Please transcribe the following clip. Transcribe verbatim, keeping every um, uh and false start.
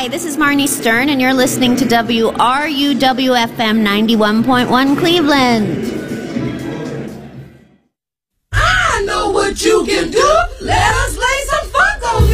this is Marnie Stern, and you're listening to W R U W F M ninety-one point one Cleveland. I know what you can do. Let us